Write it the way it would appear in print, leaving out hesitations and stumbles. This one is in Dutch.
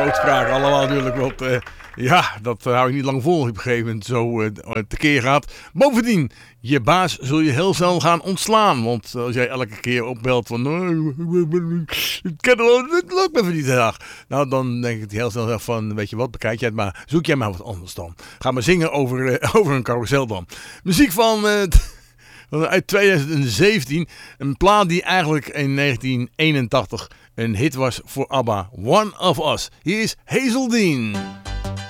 uitspraken allemaal natuurlijk. Want dat hou je niet lang vol op een gegeven moment zo tekeer gaat. Bovendien, je baas zul je heel snel gaan ontslaan. Want als jij elke keer opbelt van... het lukt me voor die dag. Nou, dan denk ik heel snel van... Weet je wat, bekijk jij het maar. Zoek jij maar wat anders dan. Ga maar zingen over een carousel dan. Muziek van... uit 2017. Een plaat die eigenlijk in 1981 een hit was voor ABBA. One of Us. Hier is Hazel Dean.